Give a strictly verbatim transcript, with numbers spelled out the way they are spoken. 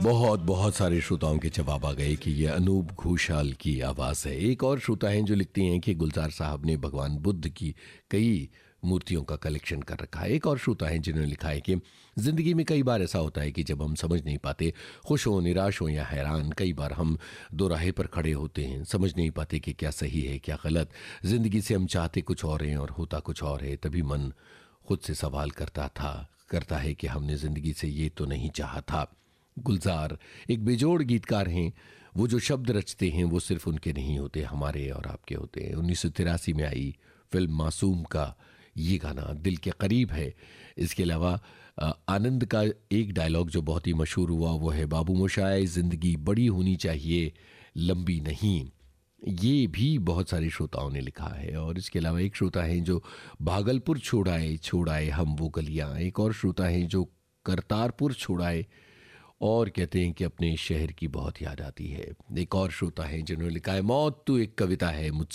बहुत बहुत सारे श्रोताओं के जवाब आ गए कि ये अनूप घोषाल की आवाज़ है। एक और श्रोता हैं जो लिखती हैं कि गुलजार साहब ने भगवान बुद्ध की कई मूर्तियों का कलेक्शन कर रखा है। एक और श्रोता हैं जिन्होंने लिखा है कि ज़िंदगी में कई बार ऐसा होता है कि जब हम समझ नहीं पाते, खुश हो, निराश हो या हैरान, कई बार हम दो राहे पर खड़े होते हैं, समझ नहीं पाते कि क्या सही है क्या गलत। ज़िंदगी से हम चाहते कुछ और हैं और होता कुछ और है। तभी मन खुद से सवाल करता था करता है कि हमने ज़िंदगी से ये तो नहीं चाहा था। गुलजार एक बेजोड़ गीतकार हैं। वो जो शब्द रचते हैं वो सिर्फ उनके नहीं होते, हमारे और आपके होते हैं। उन्नीस सौ तिरासी में आई फिल्म मासूम का ये गाना दिल के करीब है। इसके अलावा अ, आनंद का एक डायलॉग जो बहुत ही मशहूर हुआ वो है, बाबू मोशाय ज़िंदगी बड़ी होनी चाहिए, लंबी नहीं। ये भी बहुत सारे श्रोताओं ने लिखा है। और इसके अलावा एक श्रोता हैं जो भागलपुर छोड़ाए छोड़ाए हम वो गलियां। एक और श्रोता हैं जो करतारपुर छोड़ाए और कहते हैं कि अपने शहर की बहुत याद आती है। एक और श्रोता हैं जिन्होंने लिखा है, मौत तो एक कविता है, मुझसे